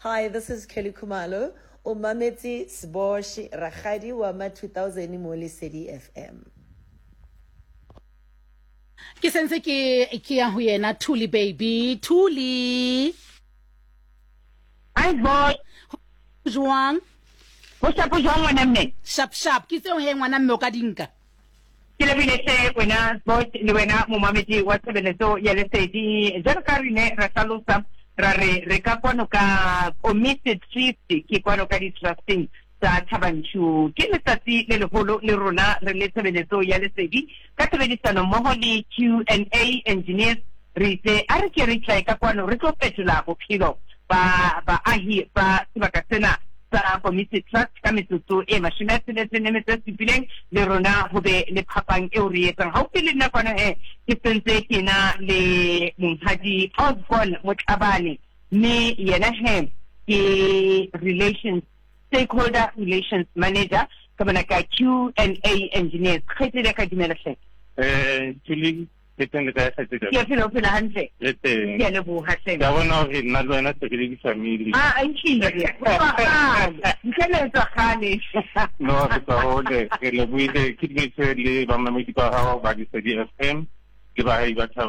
Hi, this is Kelly Kumalo, o mametse Sboshi Ragadi wa ma 2000 mo Lesedi FM. Ke sense ke ya ho yena Thuli baby, Thuli. Hi boy. Joang. Ho shapo jwang ngwana mme? Sharp ke tseo he ngwana mme o ka dinka. Ke lebile se wena boy le wena mo mamedi wa tshebeletso ya Lesedi. Jalo ka rene ra tlhalosa ra re ka kwano ka committed trust ke kwano ka di trusting tsa Thabanchu. Ke letsatsi le legolo le rona re le tshebeletso ya Lesedi ka tshebedisano mmoho le Q&A engineers re itse a re ke re tla ka kwano re tlo fetola bophelo ba ahi ba sebaka sena sa committed trust ka metsotso e 67 le rona ho be le phapang e o re etsang ha o pele nna kwana ke sentse kena le Monghadi Osborne Motlabane mme yena ke stakeholder relations manager ka bana ka Q&A engineers khetse ka dimela hle Julie Leteng ka setso ke phela hantle Leteng ke le bo hahle ka bona hore nna le wena tshekeledi family nkile nkele tsa khane no ke tsa hole ke le buile ke ditse le ba mamedi ba hao ba Lesedi FM ke ba